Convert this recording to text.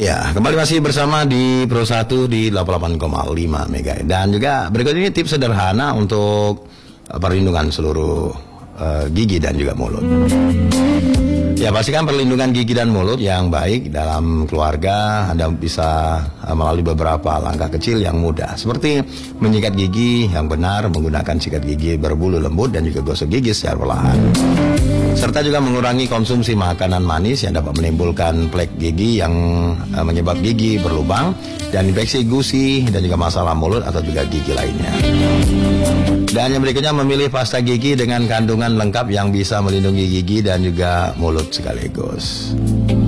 Ya, kembali masih bersama di Pro 1 di 88,5 MHz. Dan juga berikut ini tips sederhana untuk perlindungan seluruh gigi dan juga mulut. Ya, pastikan perlindungan gigi dan mulut yang baik dalam keluarga. Anda bisa melalui beberapa langkah kecil yang mudah, seperti menyikat gigi yang benar, menggunakan sikat gigi berbulu lembut dan juga gosok gigi secara perlahan. Serta juga mengurangi konsumsi makanan manis yang dapat menimbulkan plek gigi yang menyebabkan gigi berlubang dan infeksi gusi dan juga masalah mulut atau juga gigi lainnya. Dan yang berikutnya, memilih pasta gigi dengan kandungan lengkap yang bisa melindungi gigi dan juga mulut sekaligus.